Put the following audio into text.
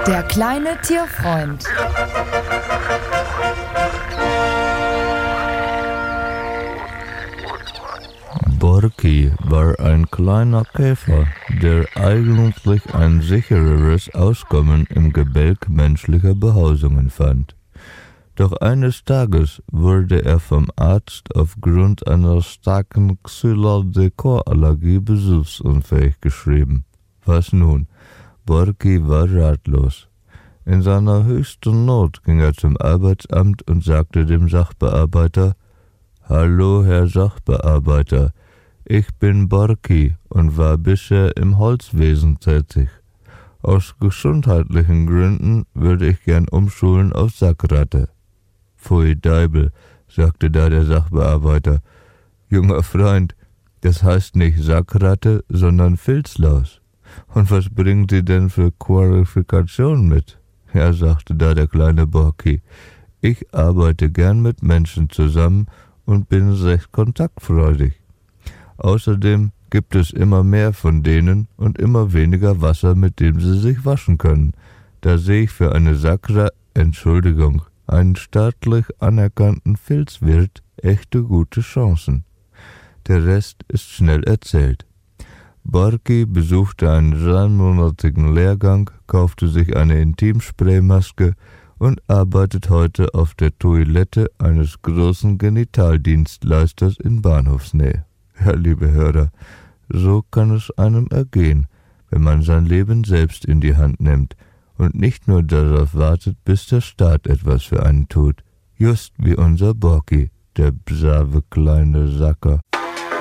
Der kleine Tierfreund. Borki war ein kleiner Käfer, der eigentlich ein sichereres Auskommen im Gebälk menschlicher Behausungen fand. Doch eines Tages wurde er vom Arzt aufgrund einer starken Xylodecor-Allergie besuchsunfähig geschrieben. Was nun? Borki war ratlos. In seiner höchsten Not ging er zum Arbeitsamt und sagte dem Sachbearbeiter: »Hallo, Herr Sachbearbeiter, ich bin Borki und war bisher im Holzwesen tätig. Aus gesundheitlichen Gründen würde ich gern umschulen auf Sackratte.« »Pfui Deibel«, sagte da der Sachbearbeiter. »Junger Freund, das heißt nicht Sackratte, sondern Filzlaus. Und was bringen Sie denn für Qualifikation mit?« »Ja«, sagte da der kleine Borki, »ich arbeite gern mit Menschen zusammen und bin recht kontaktfreudig. Außerdem gibt es immer mehr von denen und immer weniger Wasser, mit dem sie sich waschen können. Da sehe ich für einen einen staatlich anerkannten Filzwirt echte gute Chancen.« Der Rest ist schnell erzählt. Borki besuchte einen 3-monatigen Lehrgang, kaufte sich eine Intimspraymaske und arbeitet heute auf der Toilette eines großen Genitaldienstleisters in Bahnhofsnähe. Ja, liebe Hörer, so kann es einem ergehen, wenn man sein Leben selbst in die Hand nimmt und nicht nur darauf wartet, bis der Staat etwas für einen tut. Just wie unser Borki, der brave kleine Sacker.